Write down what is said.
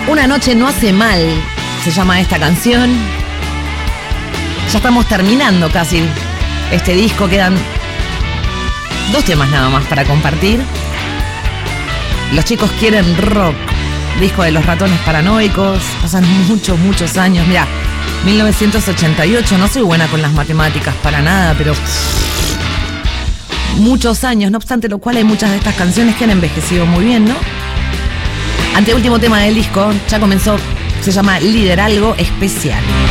Una noche no hace mal, se llama esta canción. Ya estamos terminando casi este disco, quedan 2 temas nada más para compartir. Los chicos quieren rock, disco de Los Ratones Paranoicos. Pasan muchos años. Mirá, 1988, no soy buena con las matemáticas para nada, pero muchos años. No obstante lo cual, hay muchas de estas canciones que han envejecido muy bien, ¿no? Anteúltimo tema del disco, ya comenzó, se llama Lideralgo Especial.